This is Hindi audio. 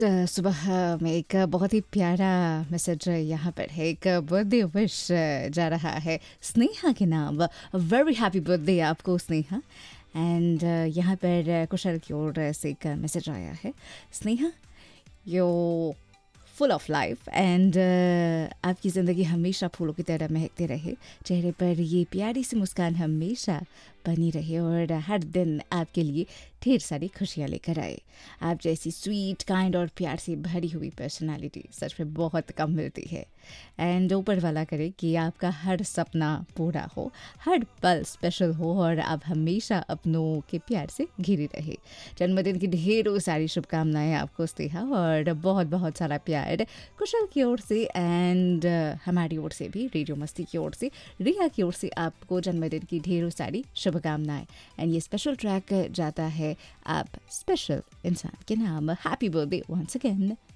सुबह में एक बहुत ही प्यारा मैसेज यहाँ पर है। एक बर्थडे विश जा रहा है स्नेहा के नाम। वेरी हैप्पी बर्थडे आपको स्नेहा। एंड यहाँ पर कुशल की ओर से एक मैसेज आया है। स्नेहा, यो फुल ऑफ लाइफ एंड आपकी ज़िंदगी हमेशा फूलों की तरह महकते रहे। चेहरे पर ये प्यारी सी मुस्कान हमेशा बनी रहे और हर दिन आपके लिए ढेर सारी खुशियाँ लेकर आए। आप जैसी स्वीट, काइंड और प्यार से भरी हुई पर्सनालिटी सच में बहुत कम मिलती है। एंड ऊपर वाला करे कि आपका हर सपना पूरा हो, हर पल स्पेशल हो और आप हमेशा अपनों के प्यार से घिरे रहे। जन्मदिन की ढेरों सारी शुभकामनाएं आपको स्नेहा, और बहुत बहुत सारा प्यार कुशल की ओर से एंड हमारी ओर से भी, रेडियो मस्ती की ओर से, रिया की ओर से आपको जन्मदिन की ढेरों सारी शुभकामनाएं। एंड ये स्पेशल ट्रैक जाता है आप स्पेशल इंसान के नाम। Happy birthday once again.